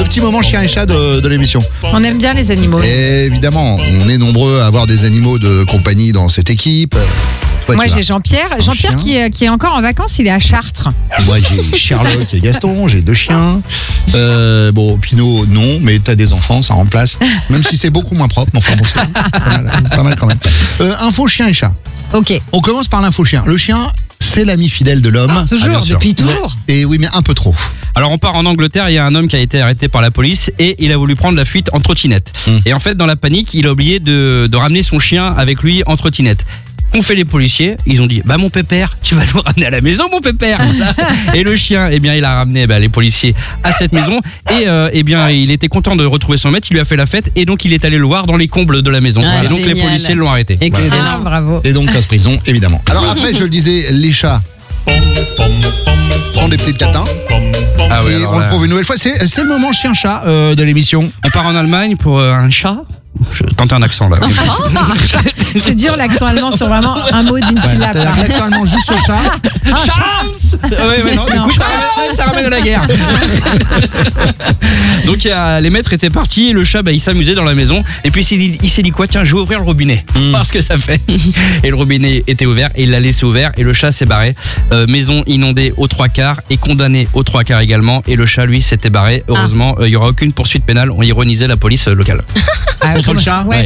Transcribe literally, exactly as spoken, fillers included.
petit moment chien et chat de, de l'émission. On aime bien les animaux. Et évidemment, on est nombreux à avoir des animaux de compagnie dans cette équipe. Ouais, Moi j'ai Jean-Pierre, Un Jean-Pierre chien. qui est, qui est encore en vacances, il est à Chartres. Moi j'ai Sherlock et Gaston, j'ai deux chiens. Euh, bon, Pinot, non, mais t'as des enfants, ça remplace. Même si c'est beaucoup moins propre, mais enfin bon, c'est pas mal, pas mal quand même. Euh, info chien et chat. Ok. On commence par l'info chien. Le chien, c'est l'ami fidèle de l'homme. Toujours, bien sûr. depuis toujours. Et oui, mais un peu trop. Alors on part en Angleterre, il y a un homme qui a été arrêté par la police et il a voulu prendre la fuite en trottinette. Mmh. Et en fait, dans la panique, il a oublié de, de ramener son chien avec lui en trottinette. Qu'ont fait les policiers? Ils ont dit bah mon pépère, tu vas nous ramener à la maison mon pépère. Et le chien, eh bien il a ramené bah, les policiers à cette maison et euh, eh bien il était content de retrouver son maître, il lui a fait la fête et donc il est allé le voir dans les combles de la maison. Ah, et donc les génial. policiers l'ont arrêté. Excellent. Ah, bravo. Et donc, casse-prison, évidemment. Alors après, je le disais, les chats sont des petites catins. Ah oui, Et alors on le là, prouve une nouvelle fois. C'est, c'est le moment chien-chat euh, de l'émission. on part en Allemagne pour euh, un chat. Je tente un accent là. C'est dur l'accent allemand sur vraiment un mot d'une syllabe. C'est-à-dire hein. l'accent allemand juste au chat. Chance. Ouais, ouais, non, du coup, ça ramène, ça ramène à la guerre. Donc il y a- les maîtres étaient partis, le chat bah, il s'amusait dans la maison et puis il s'est dit, il s'est dit quoi, tiens je vais ouvrir le robinet, voir ce que ça fait. Et le robinet était ouvert et il l'a laissé ouvert et le chat s'est barré. Euh, maison inondée aux trois quarts et condamné aux trois quarts également et le chat lui s'était barré. Heureusement euh, il y aura aucune poursuite pénale, on ironisait la police euh, locale. Ah, Contre le chat Ouais,